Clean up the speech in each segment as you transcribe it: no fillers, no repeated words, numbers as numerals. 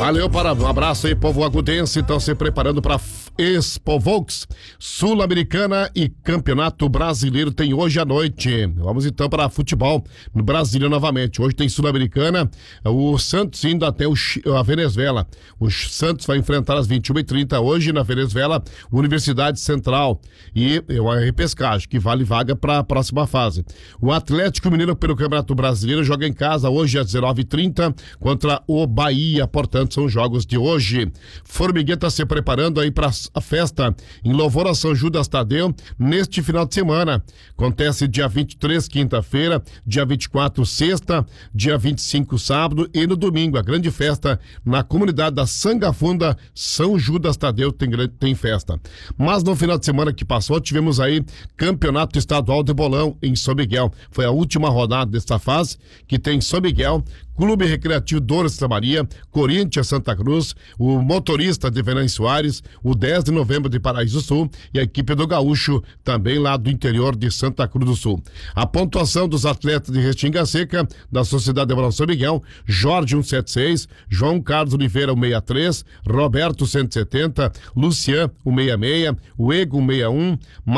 Valeu, um abraço aí, povo agudense. Estão se preparando para Expo Volks Sul-Americana e Campeonato Brasileiro tem hoje à noite. Vamos então para futebol no Brasília novamente. Hoje tem Sul-Americana, o Santos indo até a Venezuela. O Santos vai enfrentar às 21h30 hoje na Venezuela, Universidade Central. E a repescagem, que vale vaga para a próxima fase. O Atlético Mineiro pelo Campeonato Brasileiro joga em casa hoje às 19h30 contra o Bahia. Portanto, são jogos de hoje. Formiguinha está se preparando aí para a festa em louvor a São Judas Tadeu neste final de semana. Acontece dia 23, quinta-feira, dia 24, sexta, dia 25, sábado e no domingo. A grande festa na comunidade da Sangafunda, São Judas Tadeu tem festa. Mas no final de semana que passou, tivemos aí Campeonato Estadual de Bolão em São Miguel. Foi a última rodada desta fase, que tem São Miguel, Clube Recreativo Dores Santa Maria, Corinthians Santa Cruz, o Motorista de Venâncio Soares, o 10 de novembro de Paraíso Sul e a equipe do Gaúcho, também lá do interior de Santa Cruz do Sul. A pontuação dos atletas de Restinga Seca, da Sociedade de Bolão São Miguel: Jorge 176, João Carlos Oliveira 163, Roberto 170, Lucian 166, o Ego 161,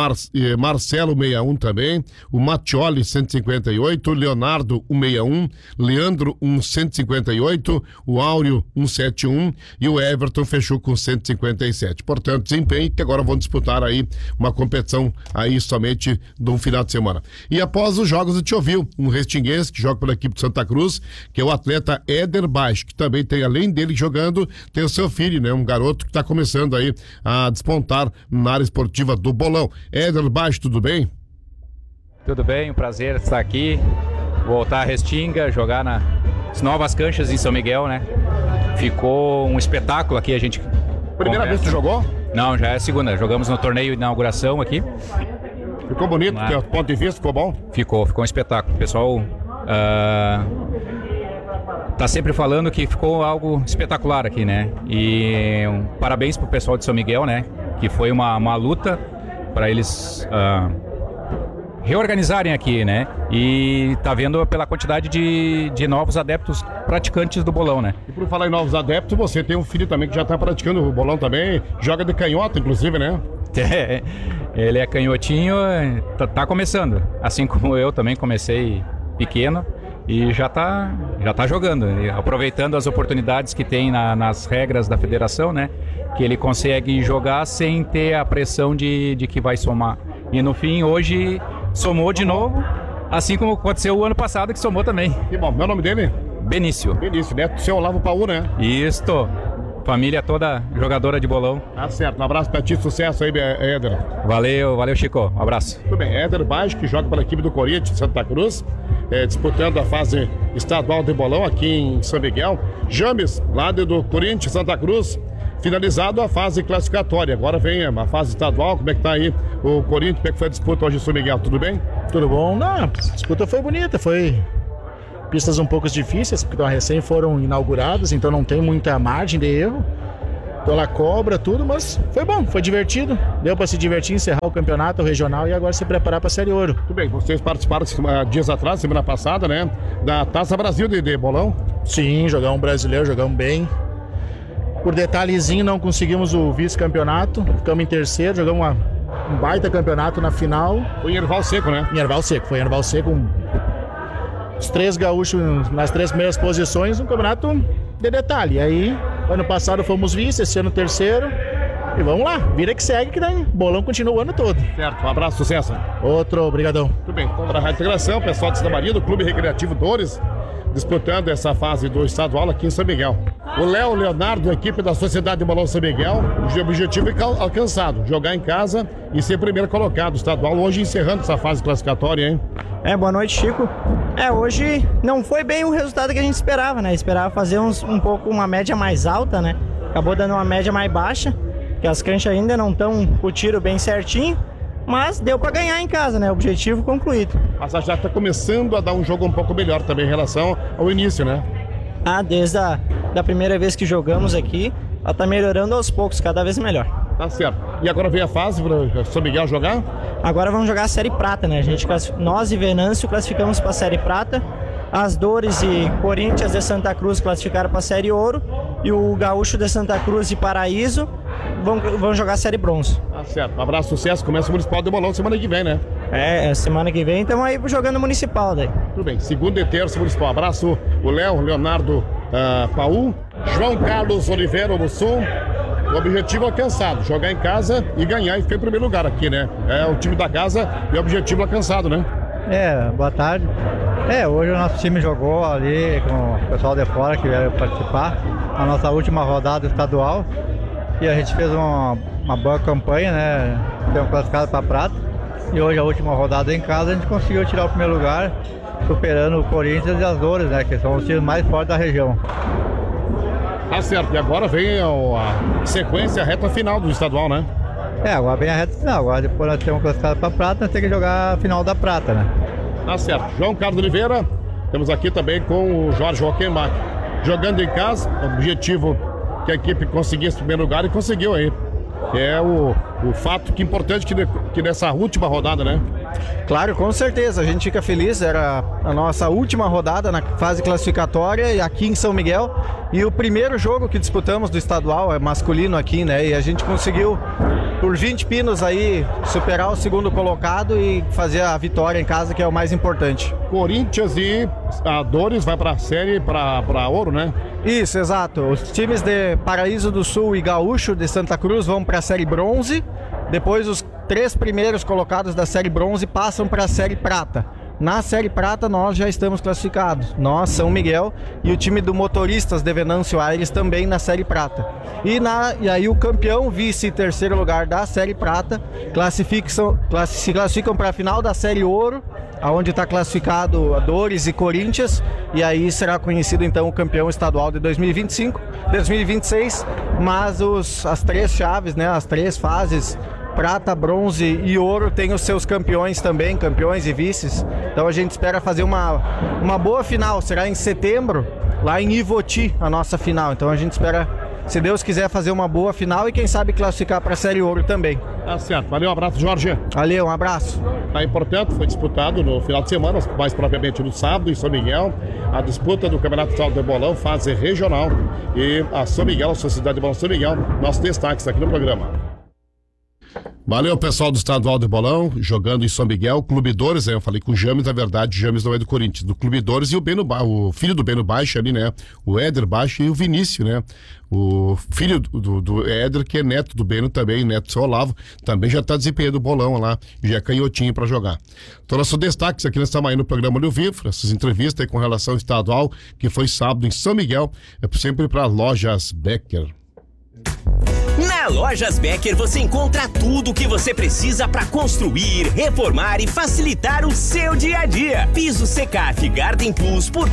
Marcelo 161 também, o Mattioli 158, Leonardo 161, Leandro 158, o Áureo 171 e o Everton fechou com 157. Portanto, desempenho que agora vão disputar aí uma competição aí somente de um final de semana. E após os jogos do Tiovil, um restinguense que joga pela equipe de Santa Cruz, que é o atleta Éder Baixo, que também tem, além dele jogando, tem o seu filho, né? Um garoto que está começando aí a despontar na área esportiva do Bolão. Éder Baixo, tudo bem? Tudo bem, um prazer estar aqui, voltar a Restinga, jogar nas novas canchas em São Miguel, né? Ficou um espetáculo aqui, a gente... Primeira vez que tu jogou? Não, já é a segunda. Jogamos no torneio de inauguração aqui. Ficou bonito, do teu ponto de vista, ficou bom? Ficou um espetáculo. O pessoal tá sempre falando que ficou algo espetacular aqui, né? E parabéns pro pessoal de São Miguel, né? Que foi uma luta para eles reorganizarem aqui, né? E tá vendo pela quantidade de novos adeptos praticantes do bolão, né? E por falar em novos adeptos, você tem um filho também que já tá praticando o bolão também, joga de canhota, inclusive, né? Ele é canhotinho, tá começando. Assim como eu também comecei pequeno e já tá jogando, aproveitando as oportunidades que tem nas regras da federação, né? Que ele consegue jogar sem ter a pressão de que vai somar. E no fim, hoje, somou de novo, assim como aconteceu o ano passado, que somou também. Que bom. Meu nome dele? Benício. Benício, neto do seu Olavo Paú, né? Isto. Família toda jogadora de bolão. Tá certo. Um abraço pra ti, sucesso aí, Éder. Valeu, Chico. Um abraço. Tudo bem. Éder Baixo, que joga pela equipe do Corinthians de Santa Cruz, disputando a fase estadual de bolão aqui em São Miguel. James, lá do Corinthians Santa Cruz, finalizado a fase classificatória. Agora vem a fase estadual. Como é que tá aí o Corinthians? Como é que foi a disputa hoje em São Miguel? Tudo bem? Tudo bom. Não, a disputa foi bonita, foi pistas um pouco difíceis, porque recém foram inauguradas, então não tem muita margem de erro. Então ela cobra tudo, mas foi bom, foi divertido. Deu para se divertir, encerrar o campeonato regional e agora se preparar para a Série Ouro. Tudo bem, vocês participaram dias atrás, semana passada, né? Da Taça Brasil de bolão? Sim, jogamos brasileiro, jogamos bem. Por detalhezinho, não conseguimos o vice-campeonato, ficamos em terceiro, jogamos um baita campeonato na final. Foi em Erval Seco, né? Em Erval Seco, foi em Erval Seco. Os 3 gaúchos nas 3 primeiras posições, um campeonato de detalhe. Aí, ano passado fomos vice, esse ano terceiro. E vamos lá, vira que segue, que daí bolão continua o ano todo. Certo, um abraço, sucesso. Outro, obrigadão. Tudo bem, então para a Rádio Integração, pessoal de Santa Maria, do Clube Recreativo Dores, disputando essa fase do estadual aqui em São Miguel. O Leonardo, equipe da Sociedade de Bolão São Miguel, o objetivo é alcançado, jogar em casa e ser primeiro colocado estadual, hoje encerrando essa fase classificatória, hein? Boa noite, Chico. Hoje não foi bem o resultado que a gente esperava, né? Esperava fazer um pouco uma média mais alta, né? Acabou dando uma média mais baixa, que as canchas ainda não estão com o tiro bem certinho, mas deu para ganhar em casa, né? Objetivo concluído. Mas já está começando a dar um jogo um pouco melhor também em relação ao início, né? Desde da primeira vez que jogamos aqui, ela tá melhorando aos poucos, cada vez melhor. Tá certo. E agora vem a fase para São Miguel jogar? Agora vamos jogar a Série Prata, né? Nós e Venâncio classificamos para a Série Prata As Dores e Corinthians de Santa Cruz classificaram para a Série Ouro e o Gaúcho de Santa Cruz e Paraíso vão jogar a Série Bronze. Tá certo. Um abraço, sucesso. Começa o Municipal de Bolão semana que vem, né? Semana que vem estamos aí jogando Municipal daí. Tudo bem. Segunda e terça, Municipal. Abraço, o Leonardo Paul, João Carlos Oliveira, o Mussum. O objetivo alcançado, jogar em casa e ganhar e ficar em primeiro lugar aqui, né? É o time da casa e o objetivo alcançado, né? Boa tarde. Hoje o nosso time jogou ali com o pessoal de fora que veio participar, a nossa última rodada estadual, e a gente fez uma boa campanha, né? Fomos classificados para prata, e hoje a última rodada em casa a gente conseguiu tirar o primeiro lugar, superando o Corinthians e as Dores, né? Que são os times mais fortes da região. Tá certo, e agora vem a sequência, a reta final do estadual, né? Agora vem a reta final, agora depois nós temos classificado para prata, nós temos que jogar a final da prata, né? Tá certo, João Carlos Oliveira, temos aqui também com o Jorge Hockenbach, jogando em casa, objetivo que a equipe conseguisse primeiro lugar e conseguiu aí. É o fato que é importante que nessa última rodada, né? Claro, com certeza, a gente fica feliz, era a nossa última rodada na fase classificatória aqui em São Miguel e o primeiro jogo que disputamos do estadual é masculino aqui, né? E a gente conseguiu, por 20 pinos aí, superar o segundo colocado e fazer a vitória em casa, que é o mais importante. Corinthians e a Dores vai pra série, pra ouro, né? Isso, exato. Os times de Paraíso do Sul e Gaúcho de Santa Cruz vão para a Série Bronze. Depois os 3 primeiros colocados da Série Bronze passam para a Série Prata. Na Série Prata nós já estamos classificados. Nós, São Miguel, e o time do Motoristas de Venâncio Aires também na Série Prata. E aí o campeão, vice e terceiro lugar da Série Prata se classificam para a final da Série Ouro, onde está classificado a Dores e Corinthians, e aí será conhecido então o campeão estadual de 2025, 2026, mas as 3 chaves, né, as 3 fases, prata, bronze e ouro, tem os seus campeões também, campeões e vices, então a gente espera fazer uma boa final, será em setembro, lá em Ivoti, a nossa final, então a gente espera, se Deus quiser, fazer uma boa final e quem sabe classificar para a Série Ouro também. Tá certo, valeu, um abraço, Jorge. Valeu, um abraço. Aí, portanto, foi disputado no final de semana, mais propriamente no sábado, em São Miguel, a disputa do Campeonato Estadual de Bolão, fase regional, e a São Miguel, a Sociedade de Bolão São Miguel, nossos destaques aqui no programa. Valeu, pessoal do Estadual de Bolão, jogando em São Miguel, Clubidores, eu falei com o James, na verdade, o James não é do Corinthians, do Clubidores e o filho do Beno Baixo ali, né, o Éder Baixo e o Vinícius, né, o filho do Éder, que é neto do Beno também, neto do seu Olavo, também já tá desempenhando o bolão lá, já é canhotinho pra jogar. Então, nossos destaques aqui nessa manhã no programa Olho Vivo, essas entrevistas aí com relação ao estadual, que foi sábado em São Miguel, sempre para Lojas Becker. Na Lojas Becker você encontra tudo o que você precisa para construir, reformar e facilitar o seu dia a dia. Piso Secaf Garden Plus por